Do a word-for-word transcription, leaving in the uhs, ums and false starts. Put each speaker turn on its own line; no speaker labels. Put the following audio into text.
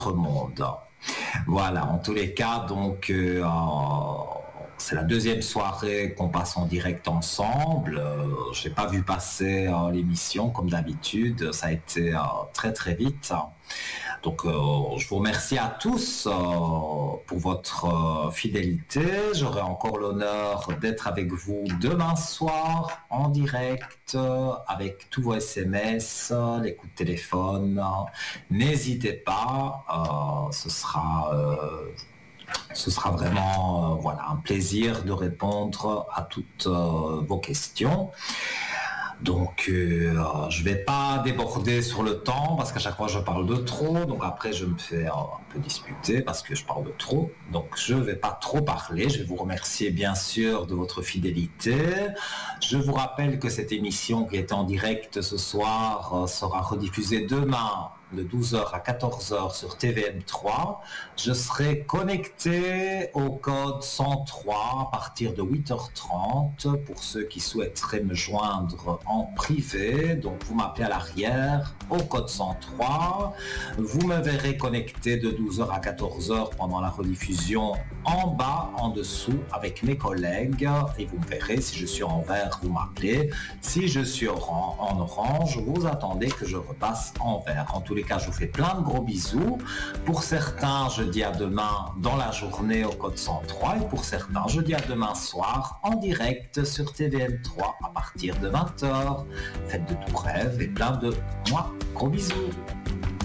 monde. Voilà, en tous les cas, donc euh, c'est la deuxième soirée qu'on passe en direct ensemble. Euh, je n'ai pas vu passer euh, l'émission comme d'habitude, ça a été euh, très très vite. Donc euh, je vous remercie à tous euh, pour votre euh, fidélité. J'aurai encore l'honneur d'être avec vous demain soir en direct euh, avec tous vos S M S, les coups de téléphone. N'hésitez pas, euh, ce sera, euh, ce sera vraiment euh, voilà, un plaisir de répondre à toutes euh, vos questions. Donc, euh, je ne vais pas déborder sur le temps parce qu'à chaque fois je parle de trop. Donc après, je me fais euh, un peu disputer parce que je parle de trop. Donc, je ne vais pas trop parler. Je vais vous remercier bien sûr de votre fidélité. Je vous rappelle que cette émission qui est en direct ce soir euh, sera rediffusée demain de douze heures à quatorze heures sur T V M trois. Je serai connecté au code cent trois à partir de huit heures trente pour ceux qui souhaiteraient me joindre en privé. Donc vous m'appelez à l'arrière au code cent trois. Vous me verrez connecté de douze heures à quatorze heures pendant la rediffusion en bas, en dessous avec mes collègues et vous me verrez si je suis en vert, vous m'appelez. Si je suis en, en orange, vous attendez que je repasse en vert. En tous les cas, je vous fais plein de gros bisous. Pour certains, je dis à demain dans la journée au code cent trois et pour certains, je dis à demain soir en direct sur T V M trois à partir de vingt heures. Faites de tout rêve et plein de moi. Gros bisous.